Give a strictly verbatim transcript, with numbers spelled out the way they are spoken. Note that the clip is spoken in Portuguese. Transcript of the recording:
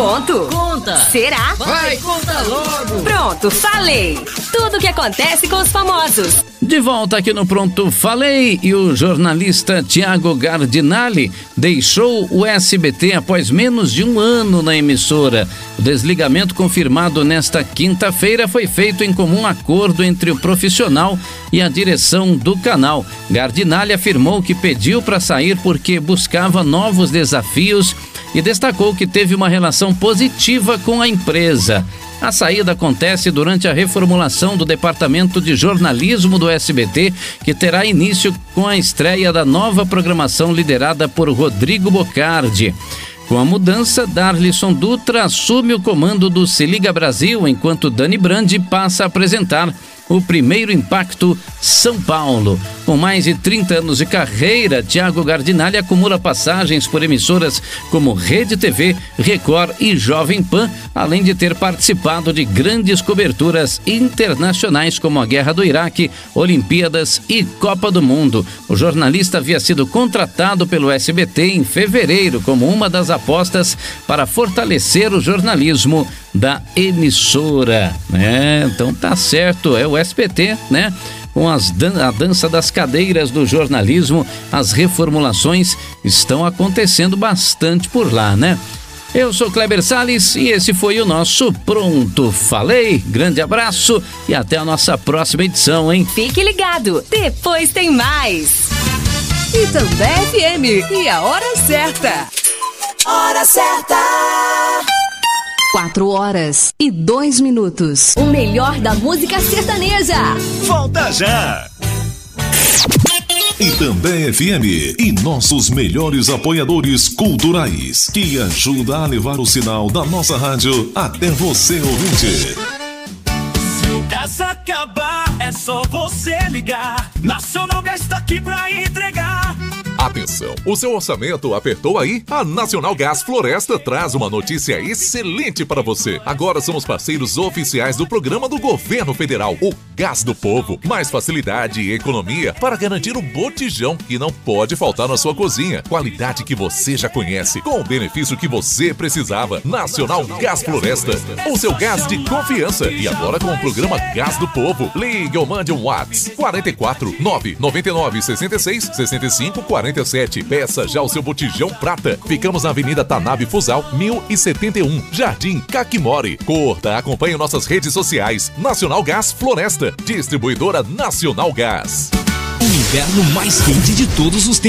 conto. Conta. Será? Vai, conta logo. Pronto, falei. Tudo o que acontece com os famosos. De volta aqui no Pronto Falei, e o jornalista Thiago Gardinali deixou o S B T após menos de um ano na emissora. O desligamento confirmado nesta quinta-feira foi feito em comum acordo entre o profissional e a direção do canal. Gardinali afirmou que pediu para sair porque buscava novos desafios e destacou que teve uma relação positiva com a empresa. A saída acontece durante a reformulação do Departamento de Jornalismo do S B T, que terá início com a estreia da nova programação liderada por Rodrigo Bocardi. Com a mudança, Darlisson Dutra assume o comando do Se Liga Brasil, enquanto Dani Brandi passa a apresentar o Primeiro Impacto São Paulo. Com mais de trinta anos de carreira, Thiago Gardinali acumula passagens por emissoras como Rede T V, Record e Jovem Pan, além de ter participado de grandes coberturas internacionais como a Guerra do Iraque, Olimpíadas e Copa do Mundo. O jornalista havia sido contratado pelo S B T em fevereiro como uma das apostas para fortalecer o jornalismo da emissora. É, então tá certo, é o S B T, né? Com as dan- a dança das cadeiras do jornalismo, as reformulações estão acontecendo bastante por lá, né? Eu sou Kleber Salles e esse foi o nosso Pronto Falei. Grande abraço e até a nossa próxima edição, hein? Fique ligado, depois tem mais. Itambé F M e a hora certa. Hora certa. Quatro horas e dois minutos. O melhor da música sertaneja. Volta já! Itambé F M e nossos melhores apoiadores culturais, que ajuda a levar o sinal da nossa rádio até você, ouvinte. Se o gás acabar, é só você ligar. Nacional Gás está aqui pra entregar. Atenção, o seu orçamento apertou aí? A Nacional Gás Floresta traz uma notícia excelente para você. Agora somos parceiros oficiais do programa do Governo Federal, o Gás do Povo. Mais facilidade e economia para garantir o botijão que não pode faltar na sua cozinha. Qualidade que você já conhece, com o benefício que você precisava. Nacional Gás Floresta, o seu gás de confiança. E agora com o programa Gás do Povo. Ligue ou mande um WhatsApp quarenta e quatro, nove nove nove, sessenta e seis, sessenta e cinco, quarenta e sete. Peça já o seu botijão prata. Ficamos na Avenida Tanabe Fusal, mil e setenta e um, Jardim Caquimori. Curta, acompanhe nossas redes sociais. Nacional Gás Floresta, distribuidora Nacional Gás. O inverno mais quente de todos os tempos.